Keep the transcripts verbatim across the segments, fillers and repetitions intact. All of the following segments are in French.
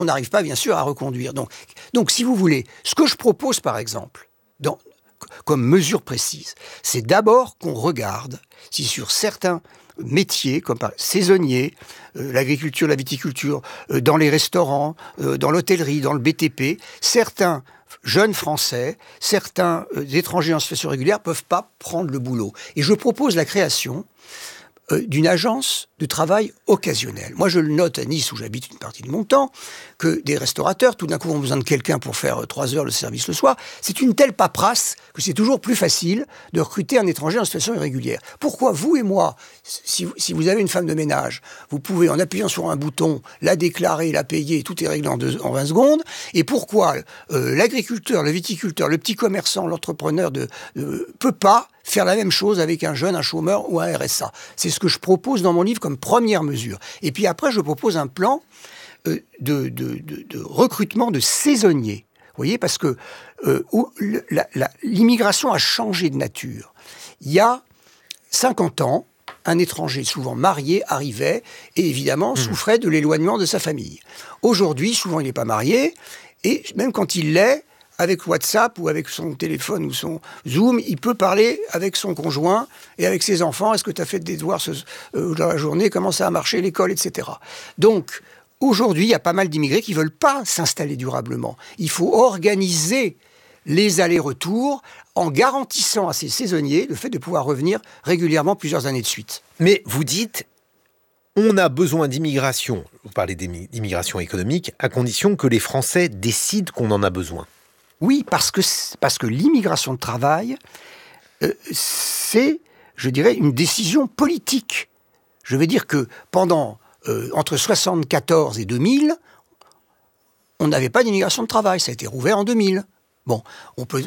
on n'arrive pas, bien sûr, à reconduire. Donc, donc, si vous voulez, ce que je propose, par exemple, dans, comme mesure précise, c'est d'abord qu'on regarde si sur certains métiers, comme par saisonniers, euh, l'agriculture, la viticulture, euh, dans les restaurants, euh, dans l'hôtellerie, dans le B T P, certains jeunes Français, certains euh, étrangers en situation régulière peuvent pas prendre le boulot. Et je propose la création euh, d'une agence de travail occasionnel. Moi, je le note à Nice, où j'habite une partie de mon temps, que des restaurateurs, tout d'un coup, ont besoin de quelqu'un pour faire trois heures le service le soir. C'est une telle paperasse que c'est toujours plus facile de recruter un étranger en situation irrégulière. Pourquoi vous et moi, si vous, si vous avez une femme de ménage, vous pouvez, en appuyant sur un bouton, la déclarer, la payer, tout est réglé en, deux, en vingt secondes. Et pourquoi euh, l'agriculteur, le viticulteur, le petit commerçant, l'entrepreneur ne peut pas faire la même chose avec un jeune, un chômeur ou un R S A? C'est ce que je propose dans mon livre comme première mesure. Et puis après, je propose un plan euh, de, de, de, de recrutement de saisonniers. Vous voyez, parce que euh, où le, la, la, l'immigration a changé de nature. Il y a cinquante ans, un étranger souvent marié arrivait et évidemment mmh. souffrait de l'éloignement de sa famille. Aujourd'hui, souvent il n'est pas marié et même quand il l'est, avec WhatsApp ou avec son téléphone ou son Zoom, il peut parler avec son conjoint et avec ses enfants. Est-ce que tu as fait des devoirs ce, euh, dans la journée? Comment ça a marché l'école, et cetera. Donc, aujourd'hui, il y a pas mal d'immigrés qui ne veulent pas s'installer durablement. Il faut organiser les allers-retours en garantissant à ces saisonniers le fait de pouvoir revenir régulièrement plusieurs années de suite. Mais vous dites, on a besoin d'immigration, vous parlez d'immigration économique, à condition que les Français décident qu'on en a besoin. Oui, parce que, parce que l'immigration de travail, euh, c'est, je dirais, une décision politique. Je veux dire que pendant, euh, entre soixante-quatorze et deux mille, on n'avait pas d'immigration de travail. Ça a été rouvert en deux mille. Bon, on peut,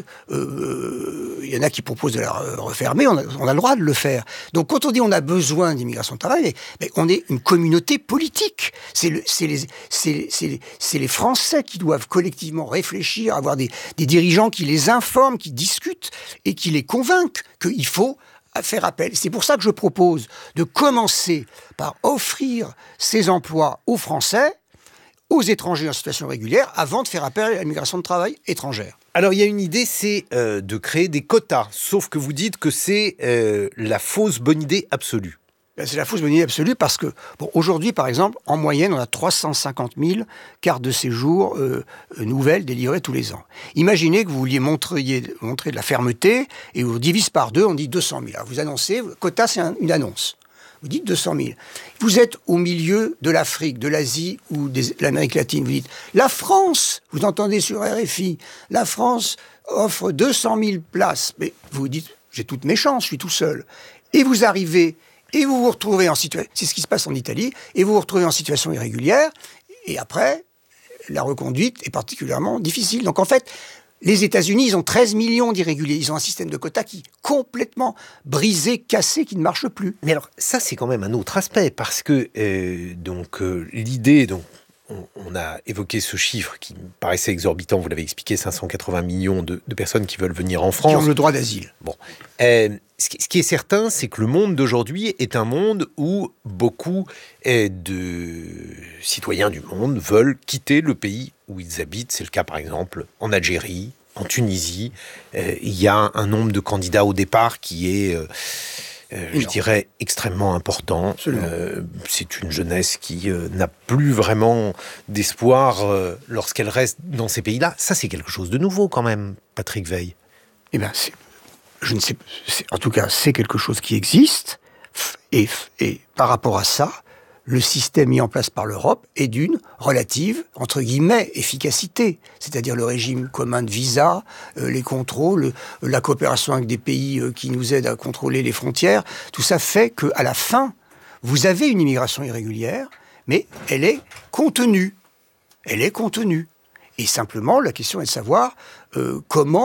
euh, il y en a qui proposent de la refermer, on a, on a le droit de le faire. Donc quand on dit on a besoin d'immigration de travail, mais, mais on est une communauté politique. C'est, le, c'est, les, c'est, c'est, c'est les Français qui doivent collectivement réfléchir, avoir des, des dirigeants qui les informent, qui discutent et qui les convainquent qu'il faut faire appel. C'est pour ça que je propose de commencer par offrir ces emplois aux Français, aux étrangers en situation régulière, avant de faire appel à l'immigration de travail étrangère. Alors, il y a une idée, c'est euh, de créer des quotas, sauf que vous dites que c'est euh, la fausse bonne idée absolue. Ben, c'est la fausse bonne idée absolue parce que, bon, aujourd'hui, par exemple, en moyenne, on a trois cent cinquante mille cartes de séjour euh, nouvelles délivrées tous les ans. Imaginez que vous vouliez montrer, montrer de la fermeté et vous divisez par deux, on dit deux cent mille. Alors, vous annoncez, quota, c'est un, une annonce. Vous dites deux cent mille. Vous êtes au milieu de l'Afrique, de l'Asie ou de l'Amérique latine. Vous dites, la France, vous entendez sur R F I, la France offre deux cent mille places. Mais vous vous dites, j'ai toutes mes chances, je suis tout seul. Et vous arrivez, et vous vous retrouvez en situation... C'est ce qui se passe en Italie. Et vous vous retrouvez en situation irrégulière. Et après, la reconduite est particulièrement difficile. Donc en fait... Les États-Unis, ils ont treize millions d'irréguliers. Ils ont un système de quotas qui est complètement brisé, cassé, qui ne marche plus. Mais alors, ça, c'est quand même un autre aspect, parce que euh, donc euh, l'idée, donc, on, on a évoqué ce chiffre qui me paraissait exorbitant, vous l'avez expliqué, cinq cent quatre-vingts millions de, de personnes qui veulent venir en France. Qui ont le droit d'asile. Bon. Euh, ce, qui, ce qui est certain, c'est que le monde d'aujourd'hui est un monde où beaucoup euh, de citoyens du monde veulent quitter le pays où ils habitent. C'est le cas, par exemple, en Algérie, en Tunisie. Euh, il y a un nombre de candidats au départ qui est, euh, euh, je dirais, extrêmement important. Euh, c'est une jeunesse qui euh, n'a plus vraiment d'espoir euh, lorsqu'elle reste dans ces pays-là. Ça, c'est quelque chose de nouveau, quand même, Patrick Weil. Eh bien, c'est, je ne sais, c'est, en tout cas, c'est quelque chose qui existe. Et, et par rapport à ça, le système mis en place par l'Europe est d'une relative, entre guillemets, efficacité. C'est-à-dire le régime commun de visa, euh, les contrôles, la coopération avec des pays euh, qui nous aident à contrôler les frontières. Tout ça fait qu'à la fin, vous avez une immigration irrégulière, mais elle est contenue. Elle est contenue. Et simplement, la question est de savoir euh, comment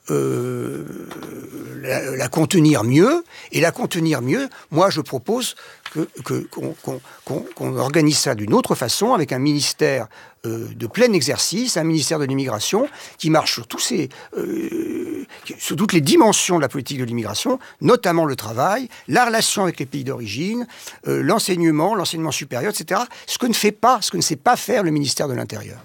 euh, la, la contenir mieux. Et la contenir mieux, moi je propose que, que, qu'on, qu'on, qu'on, qu'on organise ça d'une autre façon, avec un ministère euh, de plein exercice, un ministère de l'immigration qui marche sur, tous ces, euh, sur toutes les dimensions de la politique de l'immigration, notamment le travail, la relation avec les pays d'origine, euh, l'enseignement, l'enseignement supérieur, et cetera. Ce que ne fait pas, ce que ne sait pas faire le ministère de l'Intérieur.